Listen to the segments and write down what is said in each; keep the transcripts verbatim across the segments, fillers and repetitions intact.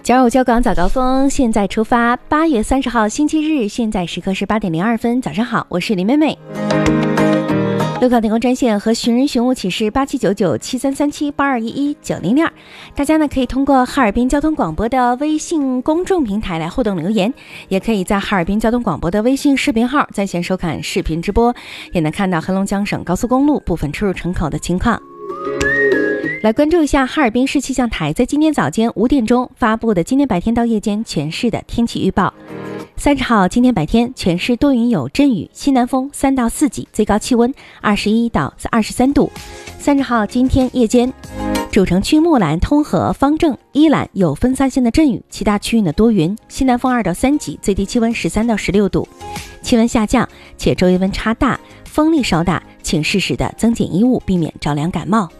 九五九港早高峰，现在出发。八月三十号星期日，现在时刻是八点零二分。早上好，我是林妹妹。路考提供专线和寻人寻物启事八七九九七三三七八二一一九零零二，大家呢可以通过哈尔滨交通广播的微信公众平台来互动留言，也可以在哈尔滨交通广播的微信视频号在线收看视频直播，也能看到黑龙江省高速公路部分出入城口的情况。来关注一下哈尔滨市气象台在今天早间五点钟发布的今天白天到夜间全市的天气预报。三十号今天白天全市多云有阵雨，西南风三到四级，最高气温二十一到二十三度。三十号今天夜间，主城区木兰、通和、方正、依兰有分散性的阵雨，其他区域的多云，西南风二到三级，最低气温十三到十六度。气温下降且昼夜温差大，风力稍大，请适时的增减衣物，避免着凉感冒。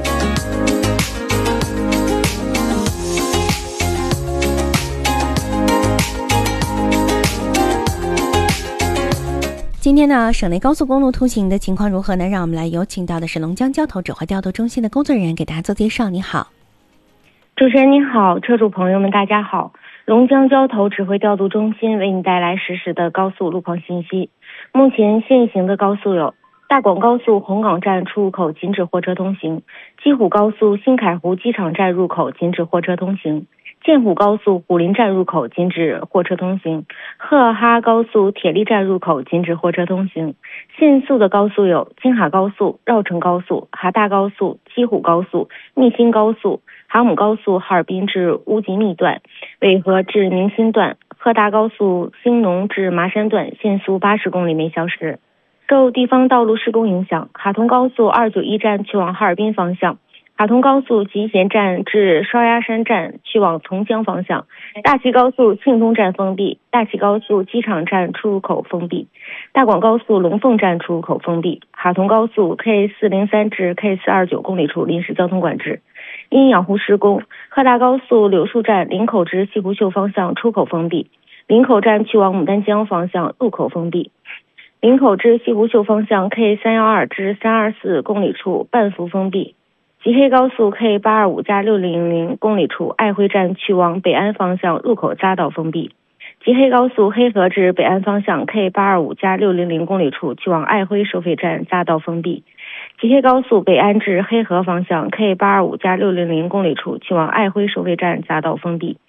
今天呢，省内高速公路通行的情况如何呢？让我们来有请到的是龙江交投指挥调度中心的工作人员给大家做介绍。你好。 主持人你好，车主朋友们大家好。龙江交投指挥调度中心为你带来实时的高速路况信息。目前现行的高速有大广高速红岗站出入口禁止货车通行，鸡虎高速新凯湖机场站入口禁止货车通行，建虎高速虎林站入口禁止货车通行，赫尔哈高速铁力站入口禁止货车通行。限速的高速有京哈高速、绕城高速、哈大高速、鸡虎高速、密新高速、哈姆高速哈尔滨至乌吉密段、渭河至宁新段、赫大高速兴农至麻山段限速八十公里每小时。受地方道路施工影响，哈通高速二九一站去往哈尔滨方向，哈通高速集贤站至双鸭山站去往从江方向，大齐高速庆东站封闭，大齐高速机场站出入口封闭，大广高速龙凤站出入口封闭，哈通高速 K 四零三至 K 四二九公里处临时交通管制。因养护施工，赫大高速柳树站林口至西湖秀方向出口封闭，林口站去往牡丹江方向入口封闭，林口至西湖秀方向 K 三一二至三二四公里处半幅封闭，吉黑高速 K 八二五加六零零公里处爱辉站去往北安方向入口匝道封闭，吉黑高速黑河至北安方向 K 八二五加六零零公里处去往爱辉收费站匝道封闭，吉黑高速北安至黑河方向 K 八二五加六零零公里处去往爱辉收费站匝道封闭。